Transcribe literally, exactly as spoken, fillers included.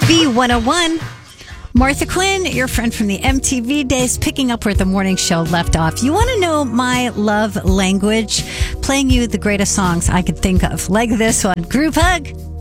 B one oh one. Martha Quinn, your friend from the M T V days, picking up where the morning show left off. You want to know my love language? Playing you the greatest songs I could think of, like this one, Group Hug.